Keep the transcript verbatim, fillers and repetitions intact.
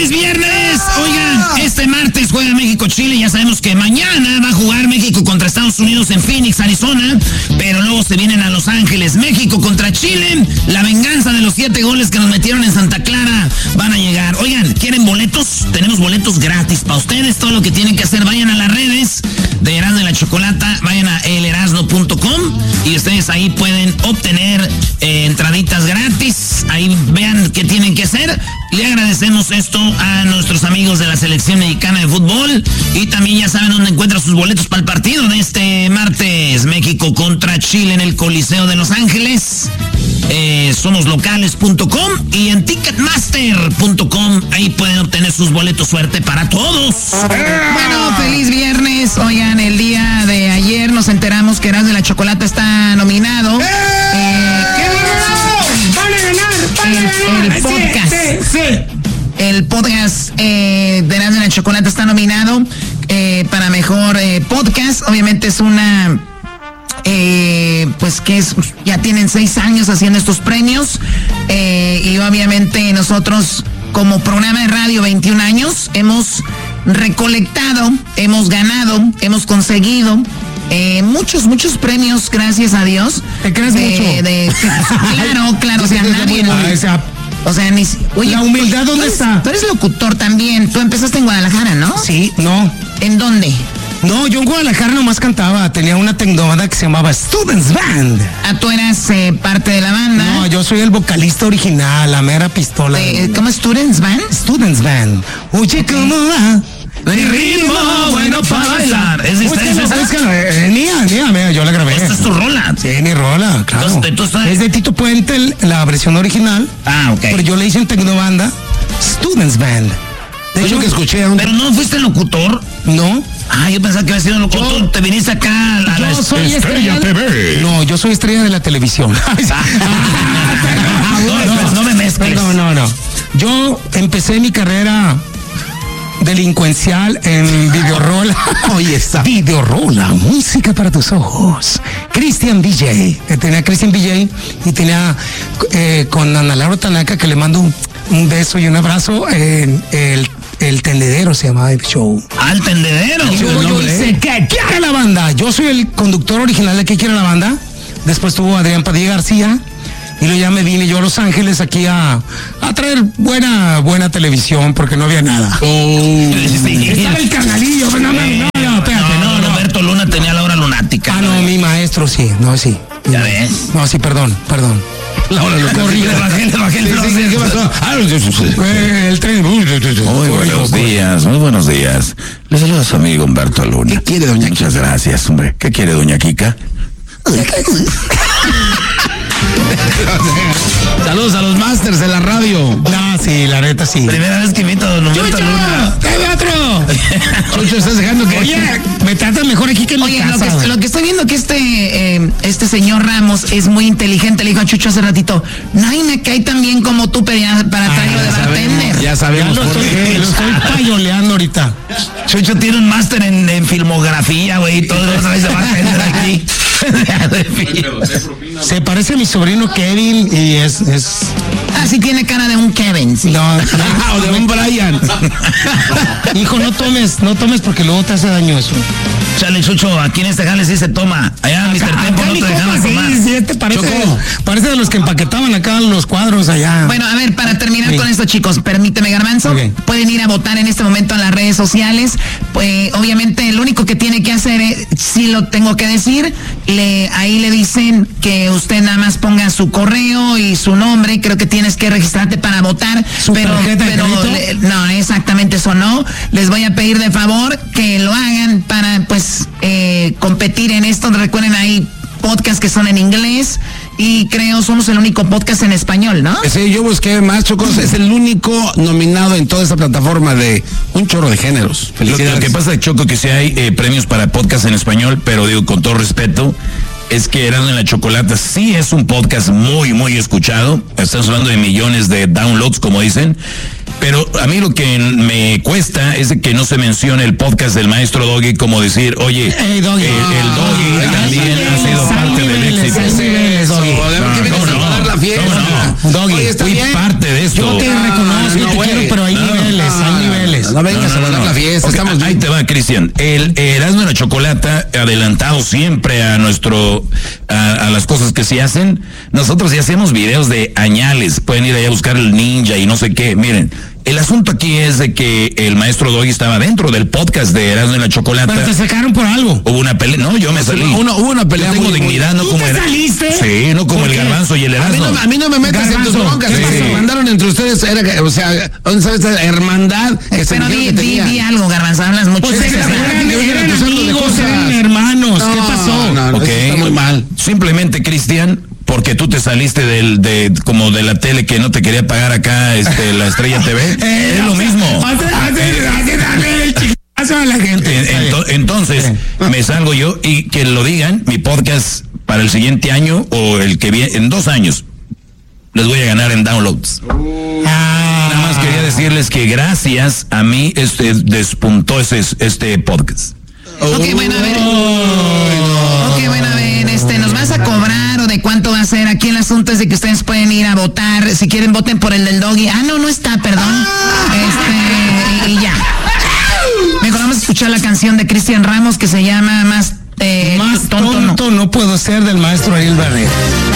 ¡Feliz viernes! Oigan, este martes juega México-Chile. Ya sabemos que mañana va a jugar México contra Estados Unidos en Phoenix, Arizona. Pero luego se vienen a Los Ángeles. México contra Chile. La venganza de los siete goles que nos metieron en Santa Clara van a llegar. Oigan, ¿quieren boletos? Tenemos boletos gratis para ustedes. Todo lo que tienen que hacer, vayan a las redes de Erasmo y la Chocolata. Vayan a el erasmo punto com y ustedes ahí pueden obtener eh, entraditas gratis. Ahí vean qué tienen que hacer. Le agradecemos esto a nuestros amigos de la selección mexicana de fútbol y también ya saben dónde encuentran sus boletos para el partido de este martes. México contra Chile en el Coliseo de Los Ángeles. Eh, somos locales punto com y en ticketmaster punto com ahí pueden obtener sus boletos. Suerte para todos. Bueno, feliz viernes. Oigan, el día de ayer nos enteramos que Erasmo de la Chocolata está nominado. ¡Eh! Eh, ¡Qué bueno! ¡Van a ganar! ¡Van el, a ganar! el podcast. Sí, sí, sí. El podcast eh, de Erasmo de la Chocolata está nominado eh, para mejor eh, podcast. Obviamente es una... Eh, pues que es, ya tienen seis años haciendo estos premios eh, y obviamente nosotros como programa de radio veintiún años hemos recolectado, hemos ganado, hemos conseguido eh, muchos, muchos premios, gracias a Dios. ¿Te crees de, mucho? De, claro, claro, o sea, nadie... Ah, esa... O sea, ni... Oye, ¿la humildad dónde tú eres, está? Tú eres locutor también, tú empezaste en Guadalajara, ¿no? Sí, no. ¿En dónde? No, yo en Guadalajara nomás cantaba, tenía una tecnobanda que se llamaba Students Band. Ah, tú eras eh, parte de la banda. No, yo soy el vocalista original, la mera pistola. Eh, ¿Cómo es Students Band? Students Band. Oye, ¿cómo va? Mi ritmo bueno para bailar. ¿Es esta, es esta? Es que, eh, mía, mía, mía, yo la grabé. Esta es tu rola. Sí, mi rola, claro. Entonces, ¿tú estás? Es de Tito Puente, el- la versión original. Ah, ok. Pero yo le hice en tecnobanda Students Band. De hecho, que escuché a un... Pero no fuiste locutor. No, Ah, yo pensaba que había sido locutor. Yo- Te viniste acá a la, yo la soy estrella T V. No, yo soy estrella de la televisión. no, no, no me mezcles. No, no, no. Yo empecé mi carrera delincuencial en Videorola. Oye, está. Videorola, música para tus ojos. Christian D J. Eh, Tenía Christian D J y tenía eh, con Ana Laura Tanaka, que le mando un, un beso y un abrazo. Eh, el, el Tendedero se llamaba el show. Al tendedero. Y luego yo hice ¿Qué quiere la banda? Yo soy el conductor original de ¿Qué quiere la banda? Después tuvo Adrián Padilla García. Y luego ya me vine yo a Los Ángeles aquí a, a traer buena buena televisión porque no había nada. Sí. Estaba el canalillo, pero no, no, no, no, espérate, no, no. Roberto Luna tenía la hora lunática. Ah, no, mi maestro sí, no, sí. Ya ves. No, sí, perdón, perdón. La hora lunática. Corrí. Le bajé, le bajé el Sí, sí, proceso. ¿qué pasó? Ah, sí, sí, sí. Eh, El tren. Muy buenos días, muy buenos días. Les saluda a su amigo Humberto Luna. ¿Qué quiere doña Kika? Muchas gracias, hombre. ¿Qué quiere doña Kika? Saludos a los masters de la radio. No, sí, la neta sí. Primera vez que invito a don Humberto Luna. ¡Qué otro! Chucho, estás dejando que... Oye, me tratan mejor aquí que en mi Oye, lo casa. que, lo que estoy viendo que este eh, este señor Ramos es muy inteligente. Le dijo a Chucho hace ratito, no hay me cae tan bien como tú para, para traerlo de bartender. Ya Ya sabemos lo por estoy, qué. lo estoy payoleando ahorita. Chucho tiene un máster en, en filmografía, güey, y todo eso se va a aprender aquí. Se parece a mi sobrino Kevin y es... es... Ah, sí tiene cara de un Kevin, sí. No, o de un Brian. hijo, no tomes, no tomes porque luego te hace daño eso. Chale, Chucho, aquí en este jale sí se toma. Allá en mister Tempo no te dejaban tomar. Sí, sí, este parece, Choco. parece de los que empaquetaban acá los cuadros allá. Bueno, a ver, para terminar Sí. con esto, chicos, permíteme, Garbanzo. Ok. Pueden ir a votar en este momento en las redes sociales. Pues, obviamente, lo único que tiene que hacer, es, sí lo tengo que decir, le, ahí le dicen que usted nada más ponga su correo y su nombre. Creo que tienes que registrarte para votar. ¿Su pero, tarjeta de pero crédito? le- no, exactamente eso no. Les voy a pedir de favor que lo hagan para, pues, eh, competir en esto. Recuerden, hay podcasts que son en inglés y creo somos el único podcast en español, ¿no? Sí, yo busqué más, Chocos. Es el único nominado en toda esta plataforma de un chorro de géneros. Lo, lo que pasa, Choco, que sí hay eh, premios para podcast en español, pero digo con todo respeto, es que Erasmo en la Chocolata sí es un podcast muy, muy escuchado. Estamos hablando de millones de downloads, como dicen. Pero a mí lo que me cuesta es de que no se mencione el podcast del maestro Doggy, como decir, oye, Hey, Doggy. eh, el Doggy Ah, también sí, ha sido sí, parte sí, del sí, éxito. sí, sí, sí, Doggy. ¿Por qué vienes a dar la fiesta? ¿Cómo no? Doggy, Oye, está Fui bien. parte de esto. Yo te reconozco y no, te güey. quiero, pero hay No, niveles. No vengas no, no, a no, no. la fiesta, okay, estamos ahí te va, Cristian. El Erasmo de la Chocolata, adelantado siempre a nuestro, a, a las cosas que se hacen. Nosotros ya hacemos videos de añales. Pueden ir allá a buscar el ninja y no sé qué. Miren, el asunto aquí es de que el maestro Doggy estaba dentro del podcast de Erasmo y la Chocolata. Pero te sacaron por algo. Hubo una pelea. No, yo me salí. Uno, hubo una pelea. Yo tengo muy dignidad, no ¿Tú como te era. saliste? Sí, no como el Garbanzo y el Erasmo. A mí no, a mí no me metas Garbanzo, en tus broncas. Sí. Se mandaron entre ustedes. Era, o sea, ¿dónde sabes esta hermandad? Que Pero di, di, di algo, Garbanzo. Hablas mucho. Pues eran, eran, eran amigos, eran hermanos. No, ¿Qué pasó? No, no, okay. Eso está muy mal. Simplemente, Cristian, porque tú te saliste del, de, como de la tele que no te quería pagar acá, este, la Estrella T V. eh, es lo mismo. Hace, hace, hace darle el chicazo a la gente. Ento, entonces, me salgo yo y que lo digan, mi podcast para el siguiente año o el que viene, en dos años, les voy a ganar en downloads. Ah. Nada más quería decirles que gracias a mí este despuntó ese, este podcast. Ok, bueno, a ver. Oh, ok, bueno, a ver, este, ¿nos vas a cobrar o de cuánto va a ser? Aquí el asunto es de que ustedes pueden ir a votar. Si quieren, voten por el del Doggy. Ah, no, no está, perdón. Este, y, y ya. Mejor vamos a escuchar la canción de Cristian Ramos que se llama Más, eh, Más tonto, tonto no. no puedo ser, del maestro Ariel Barrera.